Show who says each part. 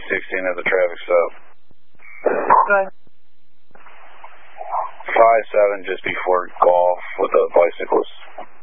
Speaker 1: 16 at the traffic stop.
Speaker 2: Good.
Speaker 1: 5-7 just before golf with a bicyclist.